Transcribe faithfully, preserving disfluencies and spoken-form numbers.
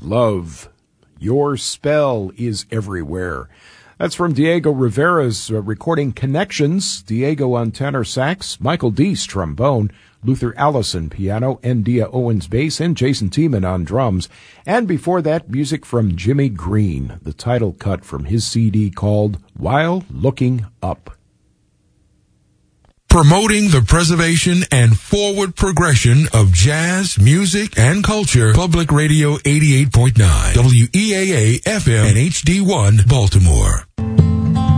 Love. Your spell is everywhere. That's from Diego Rivera's uh, recording Connections. Diego on tenor sax, Michael Deese trombone, Luther Allison piano, and Dia Owens bass, and Jason Tiemann on drums. And before that, music from Jimmy Green, the title cut from his C D called While Looking Up. Promoting the preservation and forward progression of jazz, music, and culture. Public Radio eighty-eight point nine, W E A A F M and H D one, Baltimore.